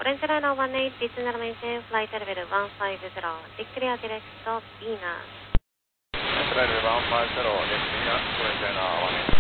Orange Liner 18, descend maintain flight elevator 150, declare direct Venus. Orange Liner 150, left Venus, Orange Liner